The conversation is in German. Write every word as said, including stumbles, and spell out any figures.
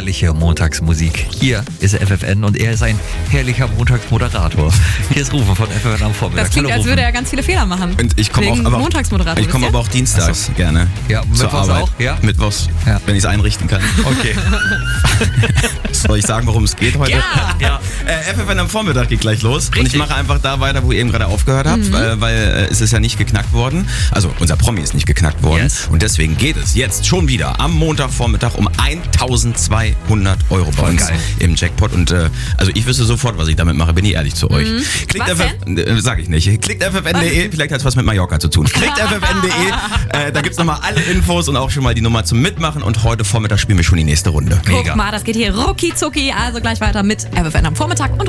herrliche Montagsmusik. Hier ist F F N und er ist ein herrlicher Montagsmoderator. Hier ist Rufen von F F N am Vormittag. Das klingt, Hallo, als Rufen. würde er ganz viele Fehler machen. Und ich komme auch, aber, Montagsmoderator. ich komme aber auch dienstags so. gerne Ja, zur Mittwochs Arbeit. auch? Ja? Mittwochs, Ja. wenn ich es einrichten kann. Okay. Soll ich sagen, worum es geht heute? Ja. Ja. Äh, F F N am Vormittag geht gleich los. Und Richtig. ich mache einfach da weiter, wo ihr eben gerade aufgehört habt, Mhm. weil, weil äh, es ist ja nicht geknackt worden. Also unser Promi ist nicht geknackt worden. Yes. Und deswegen geht es jetzt schon wieder am Montagvormittag um eintausendzweihundert Euro bei Voll uns geil. im Jackpot. Und äh, also ich wüsste sofort, was ich damit mache, bin ich ehrlich zu euch. Klickt Was F F, äh, sag ich nicht. Klickt F F N punkt de, vielleicht hat es was mit Mallorca zu tun. Klickt F F N punkt de, äh, da gibt's nochmal alle Infos und auch schon mal die Nummer zum Mitmachen. Und heute Vormittag spielen wir schon die nächste Runde. Guck Mega. mal, das geht hier rucki zucki. Also gleich weiter mit F F N am Vormittag und